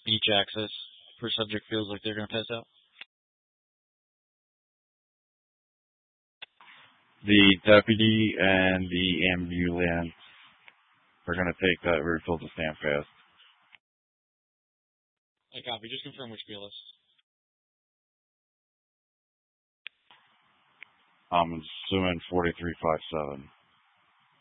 Beach access for subject feels like they're going to pass out. The deputy and the ambulance are going to take that refill to stand fast. I copy. Just confirm which BLS. I'm assuming 4357.